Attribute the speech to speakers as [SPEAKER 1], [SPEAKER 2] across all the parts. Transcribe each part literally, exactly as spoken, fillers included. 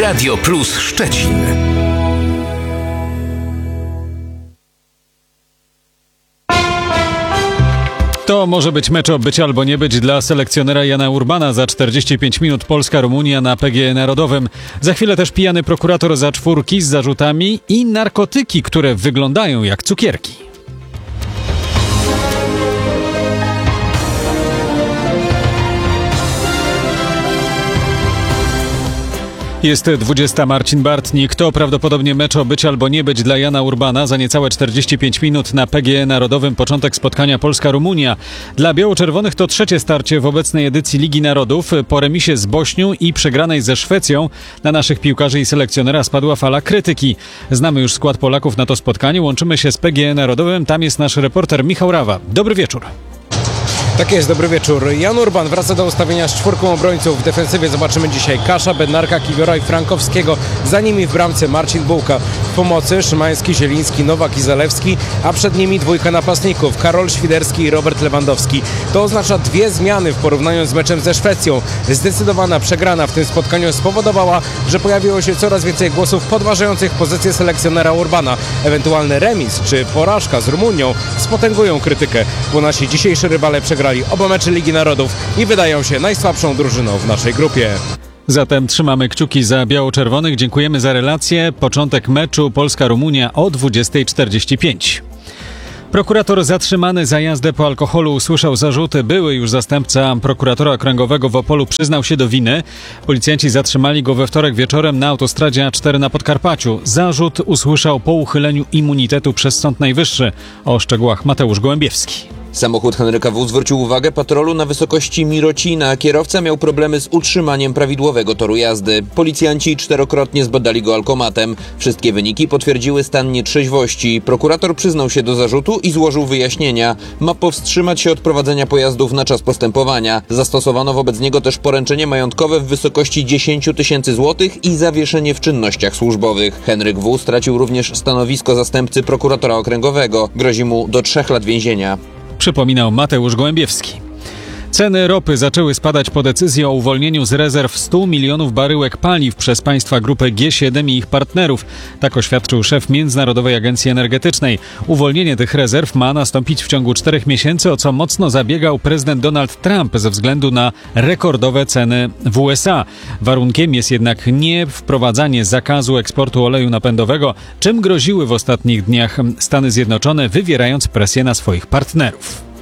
[SPEAKER 1] Radio Plus Szczecin.
[SPEAKER 2] To może być mecz o być albo nie być dla selekcjonera Jana Urbana. Za czterdzieści pięć minut Polska-Rumunia na P G E Narodowym. Za chwilę też pijany prokurator za czwórki z zarzutami i narkotyki, które wyglądają jak cukierki. Jest dwudziesta. Marcin Bartnik. To prawdopodobnie mecz o być albo nie być dla Jana Urbana. Za niecałe czterdzieści pięć minut na P G E Narodowym początek spotkania Polska-Rumunia. Dla biało-czerwonych to trzecie starcie w obecnej edycji Ligi Narodów. Po remisie z Bośnią i przegranej ze Szwecją na naszych piłkarzy i selekcjonera spadła fala krytyki. Znamy już skład Polaków na to spotkanie. Łączymy się z P G E Narodowym. Tam jest nasz reporter Michał Rawa. Dobry wieczór.
[SPEAKER 3] Tak jest, dobry wieczór. Jan Urban wraca do ustawienia z czwórką obrońców. W defensywie zobaczymy dzisiaj Kasza, Bednarka, Kiwiora i Frankowskiego. Za nimi w bramce Marcin Bułka. W pomocy Szymański, Zieliński, Nowak i Zalewski, a przed nimi dwójka napastników Karol Świderski i Robert Lewandowski. To oznacza dwie zmiany w porównaniu z meczem ze Szwecją. Zdecydowana przegrana w tym spotkaniu spowodowała, że pojawiło się coraz więcej głosów podważających pozycję selekcjonera Urbana. Ewentualny remis czy porażka z Rumunią spotęgują krytykę, bo nasi dzisiejsi rywale przegrali oba mecze Ligi Narodów i wydają się najsłabszą drużyną w naszej grupie.
[SPEAKER 2] Zatem trzymamy kciuki za biało-czerwonych. Dziękujemy za relację. Początek meczu Polska-Rumunia o dwudziesta czterdzieści pięć. Prokurator zatrzymany za jazdę po alkoholu usłyszał zarzuty. Były już zastępca prokuratora okręgowego w Opolu przyznał się do winy. Policjanci zatrzymali go we wtorek wieczorem na autostradzie A cztery na Podkarpaciu. Zarzut usłyszał po uchyleniu immunitetu przez Sąd Najwyższy. O szczegółach Mateusz Gołębiewski.
[SPEAKER 4] Samochód Henryka W. zwrócił uwagę patrolu na wysokości Mirocina. Kierowca miał problemy z utrzymaniem prawidłowego toru jazdy. Policjanci czterokrotnie zbadali go alkomatem. Wszystkie wyniki potwierdziły stan nietrzeźwości. Prokurator przyznał się do zarzutu i złożył wyjaśnienia. Ma powstrzymać się od prowadzenia pojazdów na czas postępowania. Zastosowano wobec niego też poręczenie majątkowe w wysokości dziesięć tysięcy złotych i zawieszenie w czynnościach służbowych. Henryk W. stracił również stanowisko zastępcy prokuratora okręgowego. Grozi mu do trzech lat więzienia.
[SPEAKER 2] Przypominał Mateusz Gołębiewski. Ceny ropy zaczęły spadać po decyzji o uwolnieniu z rezerw stu milionów baryłek paliw przez państwa grupy G siedem i ich partnerów. Tak oświadczył szef Międzynarodowej Agencji Energetycznej. Uwolnienie tych rezerw ma nastąpić w ciągu czterech miesięcy, o co mocno zabiegał prezydent Donald Trump ze względu na rekordowe ceny w U S A. Warunkiem jest jednak nie wprowadzanie zakazu eksportu oleju napędowego, czym groziły w ostatnich dniach Stany Zjednoczone, wywierając presję na swoich partnerów.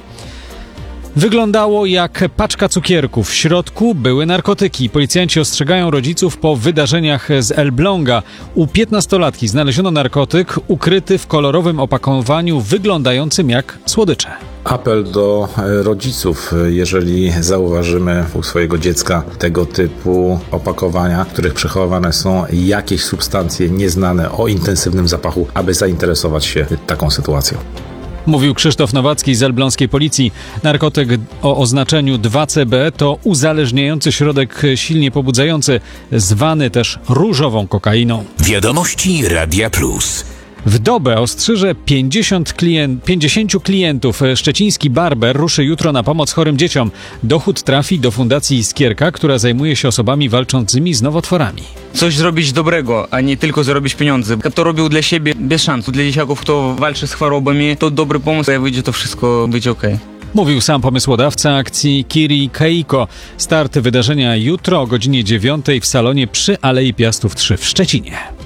[SPEAKER 2] Wyglądało jak paczka cukierków. W środku były narkotyki. Policjanci ostrzegają rodziców po wydarzeniach z Elbląga. U piętnastolatki znaleziono narkotyk ukryty w kolorowym opakowaniu wyglądającym jak słodycze.
[SPEAKER 5] Apel do rodziców, jeżeli zauważymy u swojego dziecka tego typu opakowania, w których przechowywane są jakieś substancje nieznane o intensywnym zapachu, aby zainteresować się taką sytuacją.
[SPEAKER 2] Mówił Krzysztof Nowacki z elbląskiej policji. Narkotyk o oznaczeniu dwa C B to uzależniający środek silnie pobudzający, zwany też różową kokainą.
[SPEAKER 1] Wiadomości Radia Plus.
[SPEAKER 2] W dobę ostrzyże pięćdziesiąt klient, pięćdziesięciu klientów. Szczeciński barber ruszy jutro na pomoc chorym dzieciom. Dochód trafi do Fundacji Iskierka, która zajmuje się osobami walczącymi z nowotworami.
[SPEAKER 6] Coś zrobić dobrego, a nie tylko zarobić pieniądze. Kto robił dla siebie bez szans. Dla dzieciaków, kto walczy z chorobami, to dobry pomysł, a wyjdzie to wszystko być okej.
[SPEAKER 2] Mówił sam pomysłodawca akcji Kiri Keiko. Start wydarzenia jutro o godzinie dziewiątej w salonie przy Alei Piastów trzy w Szczecinie.